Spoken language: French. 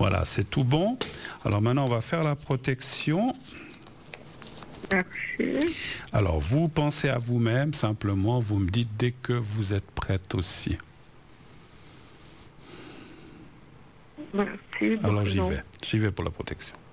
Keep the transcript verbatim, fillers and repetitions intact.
Voilà, c'est tout bon. Alors maintenant, on va faire la protection. Merci. Alors, vous pensez à vous-même, simplement, vous me dites dès que vous êtes prête aussi. Merci. Alors, j'y beaucoup. vais. J'y vais pour la protection.